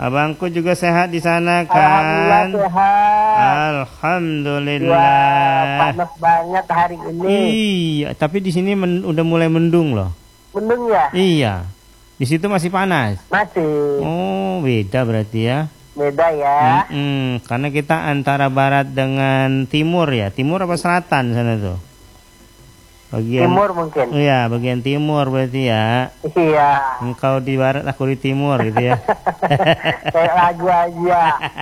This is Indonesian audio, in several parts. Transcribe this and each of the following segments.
Abangku juga sehat di sana Alhamdulillah kan? sehat. Alhamdulillah. Ya, panas banget hari ini. Iya, tapi di sini udah mulai mendung loh. Mendung ya? Iya. Di situ masih panas. Masih. Oh, beda berarti ya. Beda ya. Karena kita antara barat dengan timur ya. Timur apa selatan sana tuh? Bagian Timur mungkin. Iya, bagian timur berarti ya. Iya. Engkau di barat, aku di timur gitu ya. Kayak lagu aja.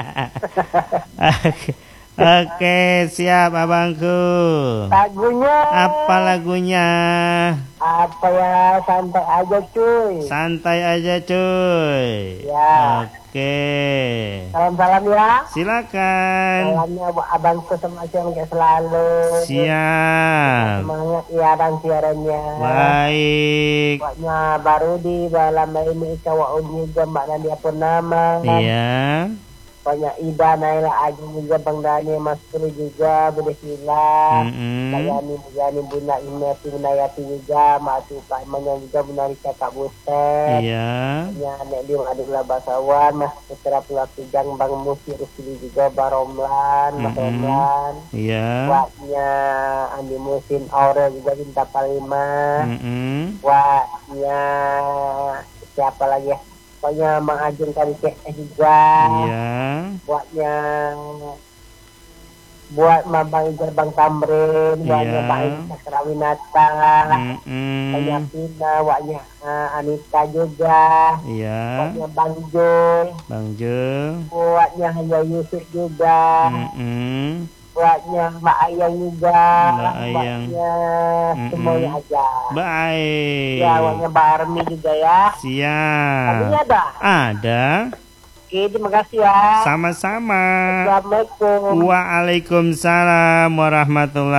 Oke, siap abangku. Lagunya Apa lagunya? apa ya, santai aja cuy. Santai aja cuy. Ya. Oke. Salam-salam ya. Silakan. Salamnya buat abangku sama Aceh kayak selalu. Siap. Semangat siarannya. Baik. Buatnya baru di dalam ini Kawaun juga Mbak Nadia Purnama. Iya. Banyak Ida, Naila, Agung juga, Bang Dani, Mas Kru juga, Bude Sila, Bayani, Bunda Inesi, Bunayati juga, Mak Suka Imannya juga, Bunda Rika, Kak Buset. Iya. Nek Dim, Adiklah Basawan, Mas Putra Pulau Kijang, Bang Musi, Rusli juga, Baromlan, Mas Romlan. Iya. Buatnya Andi Musin, Aurel juga, Cinta Palima. Buatnya siapa lagi ya? Pokoknya Mang Ajun kali juga. Iya. Buat Bang Ijar, Bang Tamrin, buatnya Bang Ijar Kerawinata, banyak Pina, buatnya Anita juga. Iya. Buatnya Bang Jul. Buatnya Hanya Yusuf juga. Buatnya Mbak Ayang juga. Buatnya semuanya aja. Baik. Ya, buatnya Mbak Armi juga ya. Siap. Tadinya ada? Ada. Oke, terima kasih ya. Sama-sama. Assalamualaikum. Waalaikumsalam warahmatullahi